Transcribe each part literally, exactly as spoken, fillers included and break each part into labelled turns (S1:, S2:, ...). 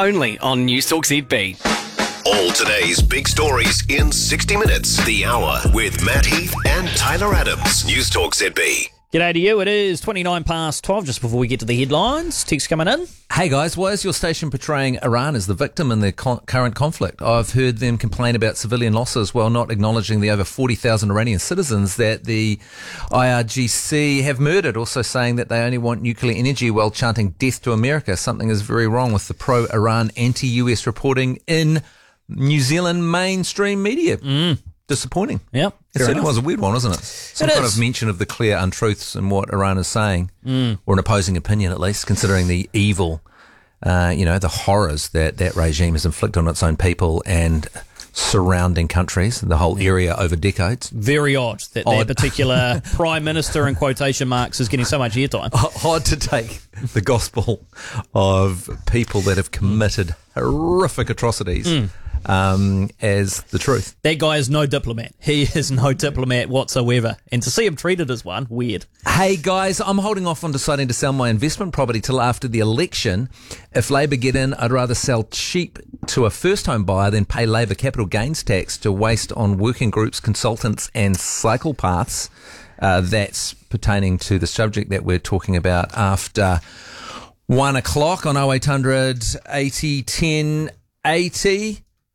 S1: Only on Newstalk Z B.
S2: All today's big stories in sixty minutes. The Hour with Matt Heath and Tyler Adams. Newstalk Z B.
S3: G'day to you. It is twenty-nine past twelve, just before we get to the headlines. Text coming in.
S4: Hey guys, why is your station portraying Iran as the victim in the con- current conflict? I've heard them complain about civilian losses while not acknowledging the over forty thousand Iranian citizens that the I R G C have murdered, also saying that they only want nuclear energy while chanting death to America. Something is very wrong with the pro-Iran, anti-U S reporting in New Zealand mainstream media.
S3: Mm.
S4: Disappointing.
S3: Yep.
S4: It certainly was a weird one, wasn't it? Some
S3: it
S4: kind
S3: is.
S4: of mention of the clear untruths in what Iran is saying,
S3: mm.
S4: or an opposing opinion at least, considering the evil, uh, you know, the horrors that that regime has inflicted on its own people and surrounding countries, the whole area over decades.
S3: Very odd that
S4: Odd.
S3: that particular Prime Minister, in quotation marks, is getting so much airtime.
S4: Odd to take the gospel of people that have committed horrific atrocities
S3: Mm.
S4: um, as the truth.
S3: That guy is no diplomat. He is no diplomat whatsoever. And to see him treated as one, weird.
S4: Hey guys, I'm holding off on deciding to sell my investment property till after the election. If Labor get in, I'd rather sell cheap to a first home buyer than pay Labor capital gains tax to waste on working groups, consultants and cycle paths. Uh, that's pertaining to the subject that we're talking about after one o'clock on oh eight hundred eighty ten eighty.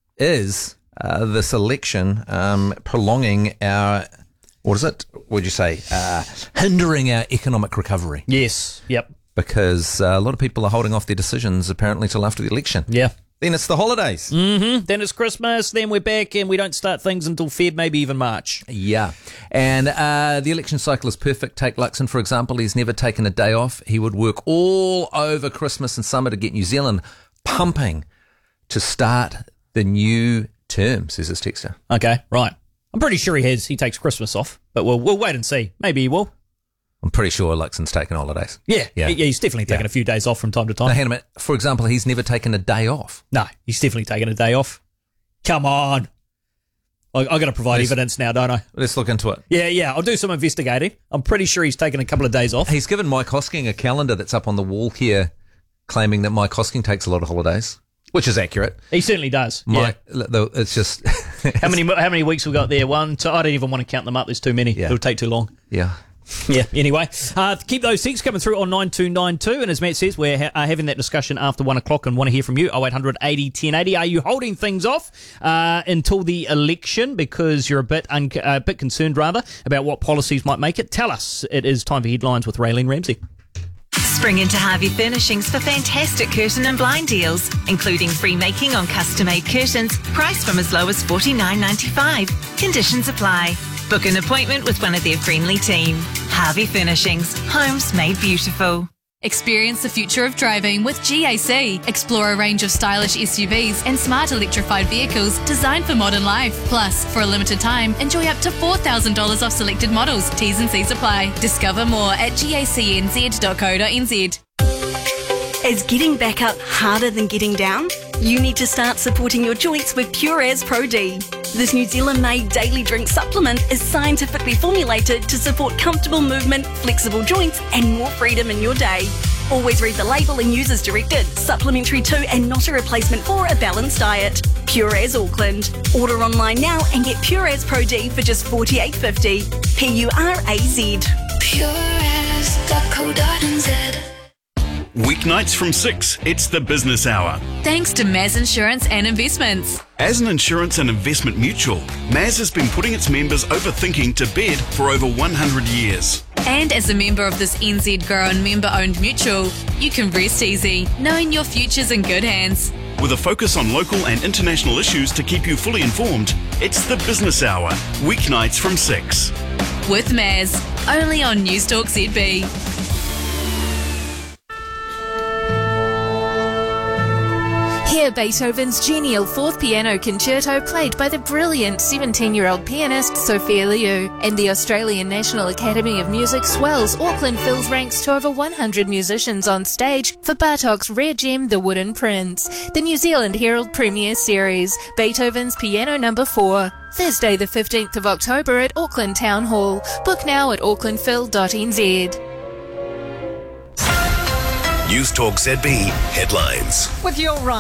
S4: Is uh, this election um, prolonging our, what is it, what would you say, uh, hindering our economic recovery?
S3: Yes. Yep.
S4: Because uh, a lot of people are holding off their decisions apparently till after the election.
S3: Yeah.
S4: Then it's the holidays.
S3: Mm-hmm. Then it's Christmas, then we're back and we don't start things until Feb, maybe even March.
S4: Yeah. And uh, the election cycle is perfect. Take Luxon, for example. He's never taken a day off. He would work all over Christmas and summer to get New Zealand pumping to start the new term, says this texter.
S3: Okay, right. I'm pretty sure he has. He takes Christmas off, but we'll we'll wait and see. Maybe he will.
S4: I'm pretty sure Luxon's taken holidays.
S3: Yeah,
S4: Yeah.
S3: yeah. He's definitely taken
S4: Yeah.
S3: a few days off from time to time.
S4: Now, hang on a minute. For example, he's never taken a day off.
S3: No, he's definitely taken a day off. Come on. I, I've got to provide
S4: Let's-
S3: evidence now, don't I?
S4: Let's look into it.
S3: Yeah, yeah. I'll do some investigating. I'm pretty sure he's taken a couple of days off.
S4: He's given Mike Hosking a calendar that's up on the wall here, claiming that Mike Hosking takes a lot of holidays, which is accurate.
S3: He certainly does.
S4: Mike, though, it's just
S3: Yeah. How many how many weeks we got there? One, two. I don't even want to count them up. There's too many.
S4: Yeah.
S3: It'll take too long.
S4: yeah.
S3: Yeah, anyway, uh, keep those texts coming through on nine two nine two, and as Matt says, we're ha- uh, having that discussion after one o'clock and want to hear from you. oh eight hundred eighty ten eighty. Are you holding things off uh, until the election because you're a bit un- uh, bit concerned, rather, about what policies might make it? Tell us. It is time for headlines with Raylene Ramsey.
S5: Spring into Harvey Furnishings for fantastic curtain and blind deals, including free making on custom-made curtains, priced from as low as forty-nine ninety-five. Conditions apply. Book an appointment with one of their friendly team. Harvey Furnishings, homes made beautiful.
S6: Experience the future of driving with G A C. Explore a range of stylish S U Vs and smart electrified vehicles designed for modern life. Plus, for a limited time, enjoy up to four thousand dollars off selected models. T's and C's apply. Discover more at gacnz dot co dot n z.
S7: Is getting back up harder than getting down? You need to start supporting your joints with Pureas Pro D. This New Zealand-made daily drink supplement is scientifically formulated to support comfortable movement, flexible joints, and more freedom in your day. Always read the label and use as directed. Supplementary to and not a replacement for a balanced diet. Pureas Auckland. Order online now and get Pureas Pro D for just forty-eight fifty. P U R A Z.
S8: pureas dot co dot n z.
S9: Weeknights from six, it's the Business Hour.
S6: Thanks to Maz Insurance and Investments.
S9: As an insurance and investment mutual, Maz has been putting its members overthinking to bed for over one hundred years.
S6: And as a member of this N Z-grown member-owned mutual, you can rest easy, knowing your future's in good hands.
S9: With a focus on local and international issues to keep you fully informed, it's the Business Hour, weeknights from six.
S6: With Maz, only on Newstalk Z B. Hear Beethoven's genial fourth piano concerto played by the brilliant seventeen-year-old pianist Sophia Liu. And the Australian National Academy of Music swells Auckland Phil's ranks to over one hundred musicians on stage for Bartok's rare gem The Wooden Prince, the New Zealand Herald Premier Series, Beethoven's Piano Number four. Thursday the fifteenth of October at Auckland Town Hall. Book now at auckland phil dot n z.
S2: Newstalk Z B headlines.
S10: With your right.